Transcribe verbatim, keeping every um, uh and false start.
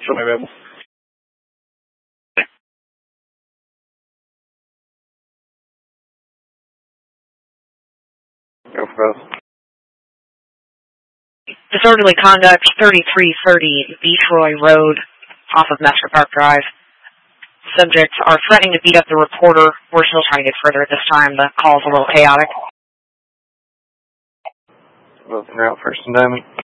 Show me available. Go for both. Disorderly conduct, thirty-three thirty Beechroy Road, off of Mesker Park Drive. Subjects are threatening to beat up the reporter. We're still trying to get further at this time. The call's a little chaotic. Both en route, First and Diamond.